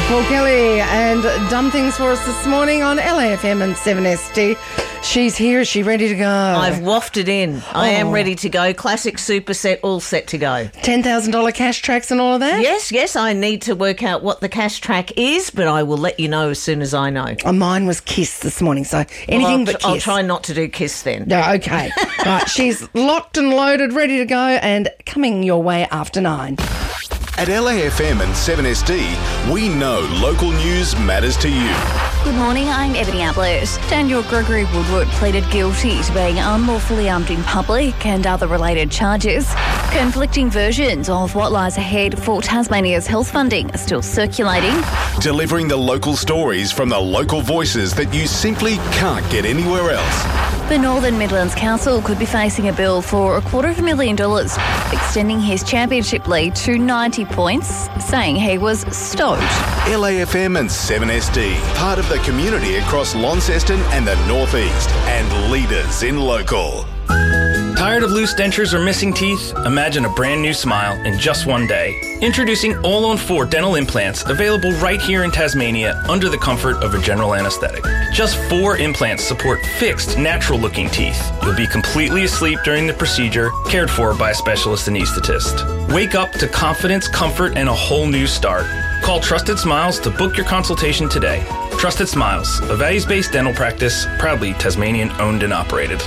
Paul Kelly and done things for us this morning on LAFM and 7ST. She's here. Is she ready to go? I've wafted in. I am ready to go. Classic superset, all set to go. $10,000 cash tracks and all of that? Yes. I need to work out what the cash track is, but I will let you know as soon as I know. Oh, mine was Kiss this morning, so anything but Kiss. I'll try not to do Kiss then. No, okay. Right, she's locked and loaded, ready to go, and coming your way after 9. At LAFM and 7SD, we know local news matters to you. Good morning, I'm Ebony Ablett. Daniel Gregory Woodward pleaded guilty to being unlawfully armed in public and other related charges. Conflicting versions of what lies ahead for Tasmania's health funding are still circulating. Delivering the local stories from the local voices that you simply can't get anywhere else. The Northern Midlands Council could be facing a bill for $250,000, extending his championship lead to 90 points, saying he was stoked. LAFM and 7SD, part of the community across Launceston and the North East, and leaders in local. Tired of loose dentures or missing teeth? Imagine a brand new smile in just one day. Introducing All-on-4 dental implants, available right here in Tasmania under the comfort of a general anaesthetic. Just 4 implants support fixed, natural-looking teeth. You'll be completely asleep during the procedure, cared for by a specialist anaesthetist. Wake up to confidence, comfort, and a whole new start. Call Trusted Smiles to book your consultation today. Trusted Smiles, a values-based dental practice, proudly Tasmanian owned and operated.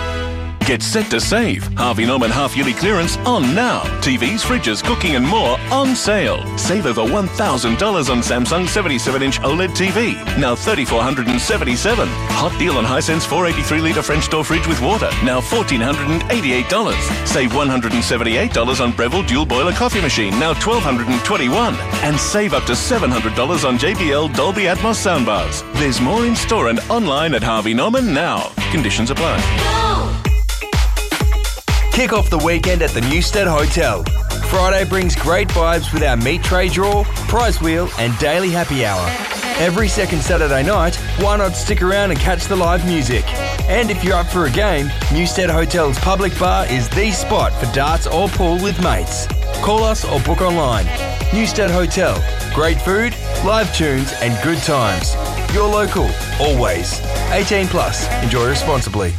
Get set to save. Harvey Norman half-yearly clearance on now. TVs, fridges, cooking and more on sale. Save over $1,000 on Samsung 77-inch OLED TV. Now $3,477. Hot deal on Hisense 483-litre French door fridge with water. Now $1,488. Save $178 on Breville dual boiler coffee machine. Now $1,221. And save up to $700 on JBL Dolby Atmos soundbars. There's more in store and online at Harvey Norman now. Conditions apply. Kick off the weekend at the Newstead Hotel. Friday brings great vibes with our meat tray draw, prize wheel and daily happy hour. Every second Saturday night, why not stick around and catch the live music? And if you're up for a game, Newstead Hotel's public bar is the spot for darts or pool with mates. Call us or book online. Newstead Hotel. Great food, live tunes and good times. You're local, always. 18 plus. Enjoy responsibly.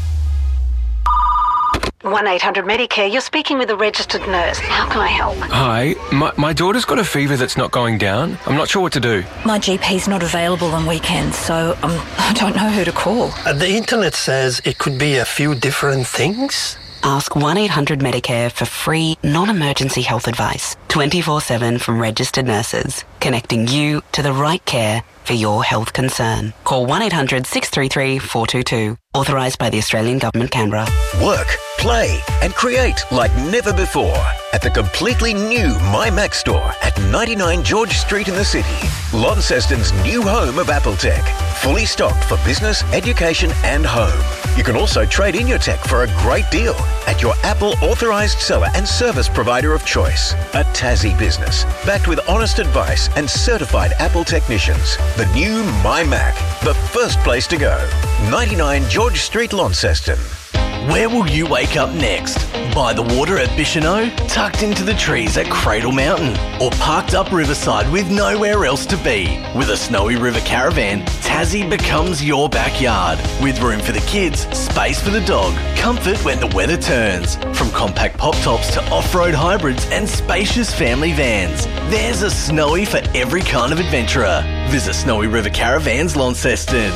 1-800-Medicare, you're speaking with a registered nurse. How can I help? Hi, my daughter's got a fever that's not going down. I'm not sure what to do. My GP's not available on weekends, so I don't know who to call. The internet says it could be a few different things. Ask 1-800-Medicare for free, non-emergency health advice, 24/7 from registered nurses, connecting you to the right care for your health concern. Call 1-800-633-422. Authorised by the Australian Government, Canberra. Work, play and create like never before at the completely new MyMac store at 99 George Street in the city. Launceston's new home of Apple Tech. Fully stocked for business, education and home. You can also trade in your tech for a great deal at your Apple authorised seller and service provider of choice. A Tassie business, backed with honest advice and certified Apple technicians. The new MyMac, the first place to go. 99 George Street, Launceston. Where will you wake up next? By the water at Bicheno? Tucked into the trees at Cradle Mountain? Or parked up riverside with nowhere else to be? With a Snowy River Caravan, Tassie becomes your backyard. With room for the kids, space for the dog, comfort when the weather turns. From compact pop tops to off-road hybrids and spacious family vans. There's a Snowy for every kind of adventurer. Visit Snowy River Caravans Launceston.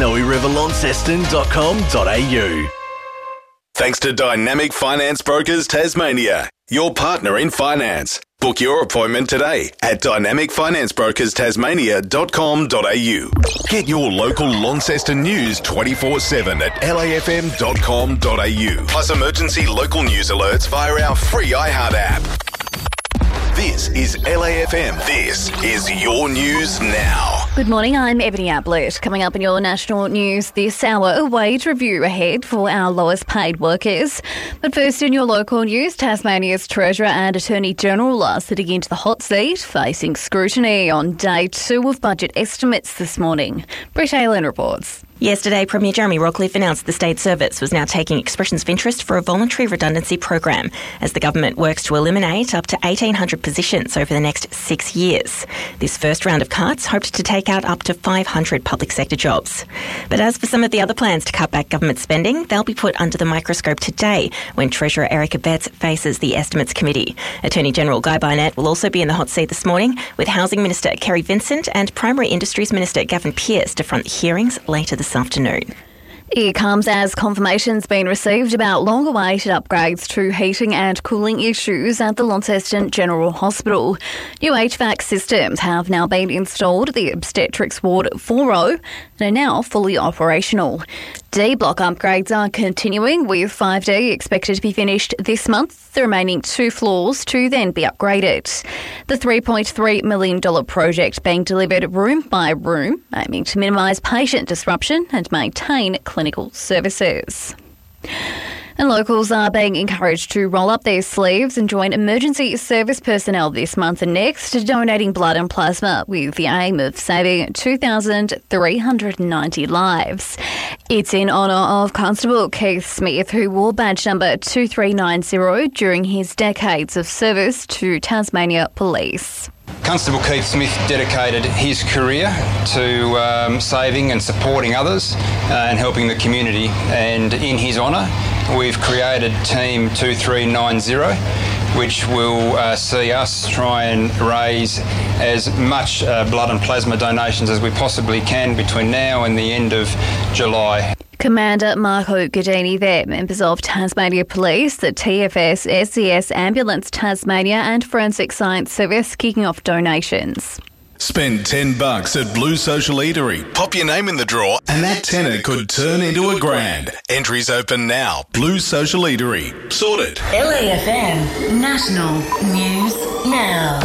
snowyriverlaunceston.com.au. Thanks to Dynamic Finance Brokers Tasmania, your partner in finance. Book your appointment today at dynamicfinanceBrokersTasmania.com.au. Get your local Launceston news 24/7 at lafm.com.au. Plus emergency local news alerts via our free iHeart app. This is LAFM. This is your news now. Good morning, I'm Ebony Ablett. Coming up in your national news this hour, a wage review ahead for our lowest paid workers. But first in your local news, Tasmania's Treasurer and Attorney General are sitting into the hot seat, facing scrutiny on day 2 of budget estimates this morning. Britt Aylen reports. Yesterday, Premier Jeremy Rockliff announced the state service was now taking expressions of interest for a voluntary redundancy program as the government works to eliminate up to 1,800 positions over the next 6 years. This first round of cuts hoped to take out up to 500 public sector jobs. But as for some of the other plans to cut back government spending, they'll be put under the microscope today when Treasurer Erica Betts faces the Estimates Committee. Attorney General Guy Barnett will also be in the hot seat this morning, with Housing Minister Kerry Vincent and Primary Industries Minister Gavin Pearce to front the hearings later this afternoon. It comes as confirmation's been received about long-awaited upgrades to heating and cooling issues at the Launceston General Hospital. New HVAC systems have now been installed at the Obstetrics Ward 4O and are now fully operational. D-block upgrades are continuing, with 5D expected to be finished this month, the remaining 2 floors to then be upgraded. The $3.3 million project being delivered room by room, aiming to minimise patient disruption and maintain clinical services. And locals are being encouraged to roll up their sleeves and join emergency service personnel this month and next, donating blood and plasma with the aim of saving 2,390 lives. It's in honour of Constable Keith Smith, who wore badge number 2390 during his decades of service to Tasmania Police. Constable Keith Smith dedicated his career to saving and supporting others and helping the community, and in his honour we've created Team 2390, which will see us try and raise as much blood and plasma donations as we possibly can between now and the end of July. Commander Marco Guidini there, members of Tasmania Police, the TFS, SES, Ambulance Tasmania and Forensic Science Service kicking off donations. Spend $10 at Blue Social Eatery. Pop your name in the draw and that tenner could turn into $1,000. Entries open now. Blue Social Eatery. Sorted. LAFM National News Now.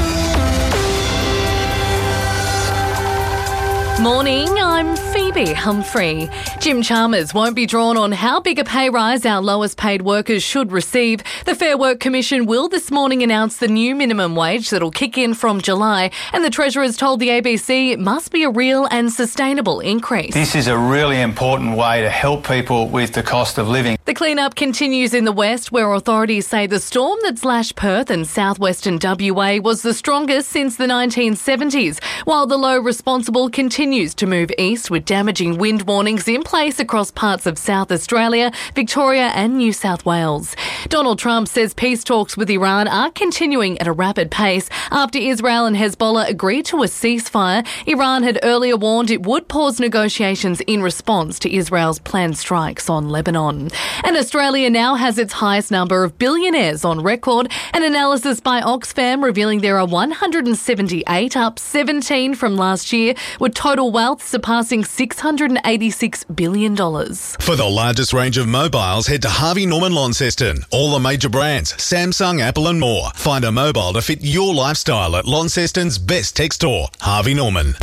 Morning, I'm Phoebe Humphrey. Jim Chalmers won't be drawn on how big a pay rise our lowest paid workers should receive. The Fair Work Commission will this morning announce the new minimum wage that'll kick in from July, and the Treasurer's told the ABC it must be a real and sustainable increase. This is a really important way to help people with the cost of living. The clean-up continues in the west, where authorities say the storm that slashed Perth and southwestern WA was the strongest since the 1970s, while the low responsible continues to move east with damaging wind warnings in place across parts of South Australia, Victoria and New South Wales. Donald Trump says peace talks with Iran are continuing at a rapid pace after Israel and Hezbollah agreed to a ceasefire. Iran had earlier warned it would pause negotiations in response to Israel's planned strikes on Lebanon. And Australia now has its highest number of billionaires on record. An analysis by Oxfam revealing there are 178, up 17 from last year, with total wealth surpassing $686 billion. For the largest range of mobiles, head to Harvey Norman Launceston. All the major brands, Samsung, Apple and more. Find a mobile to fit your lifestyle at Launceston's best tech store, Harvey Norman.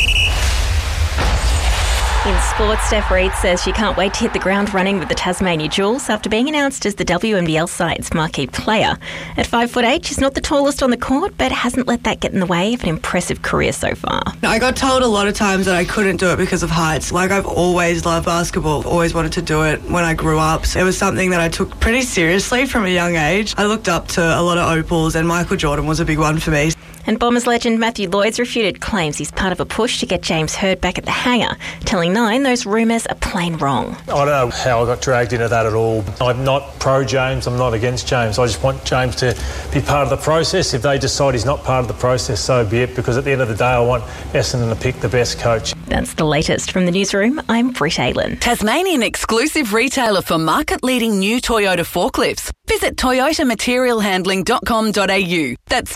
In sports, Steph Reid says she can't wait to hit the ground running with the Tasmania Jewels after being announced as the WNBL side's marquee player. At 5'8", she's not the tallest on the court, but hasn't let that get in the way of an impressive career so far. I got told a lot of times that I couldn't do it because of heights. Like, I've always loved basketball, always wanted to do it when I grew up. So it was something that I took pretty seriously from a young age. I looked up to a lot of opals, and Michael Jordan was a big one for me. And Bombers legend Matthew Lloyd's refuted claims he's part of a push to get James Hird back at the hangar, telling Nine those rumours are plain wrong. I don't know how I got dragged into that at all. I'm not pro-James, I'm not against James. I just want James to be part of the process. If they decide he's not part of the process, so be it, because at the end of the day I want Essendon to pick the best coach. That's the latest from the newsroom. I'm Britt Aylan. Tasmanian exclusive retailer for market-leading new Toyota forklifts. Visit toyotamaterialhandling.com.au. That's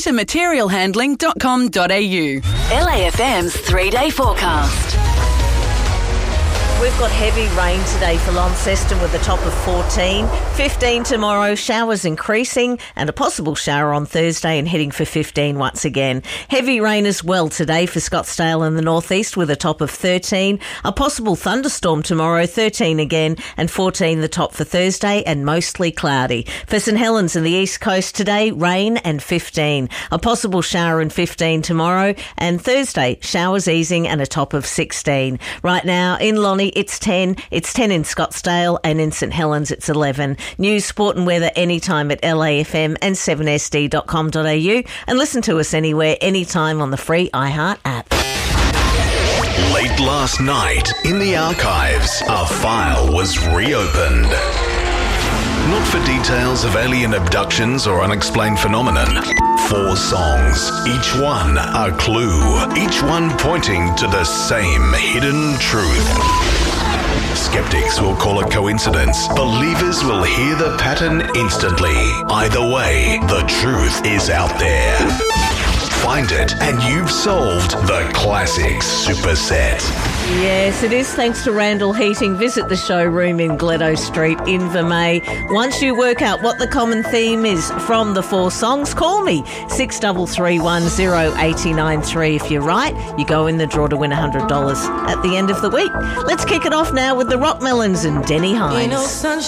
toyotamaterialhandling.com.au. LAFM's 3-day forecast. We've got heavy rain today for Launceston with a top of 14. 15 tomorrow, showers increasing, and a possible shower on Thursday and heading for 15 once again. Heavy rain as well today for Scottsdale in the northeast with a top of 13. A possible thunderstorm tomorrow, 13 again, and 14 the top for Thursday, and mostly cloudy. For St Helens in the east coast today, rain and 15. A possible shower and 15 tomorrow, and Thursday, showers easing and a top of 16. Right now in Lonnie, it's 10. It's 10 in Scottsdale, and in St Helens it's 11. News, sport and weather anytime at LAFM and 7sd.com.au, and listen to us anywhere, anytime on the free iHeart app. Late last night, in the archives, a file was reopened. Not for details of alien abductions or unexplained phenomenon. 4 songs, each one a clue, each one pointing to the same hidden truth. Skeptics will call it coincidence. Believers will hear the pattern instantly. Either way, the truth is out there. Find it and you've solved the classic superset. Yes, it is thanks to Randall Heating. Visit the showroom in Gledo Street, Invermay. Once you work out what the common theme is from the 4 songs, call me 63310893. If you're right, you go in the draw to win $100 at the end of the week. Let's kick it off now with the Rockmelons and Denny Hines.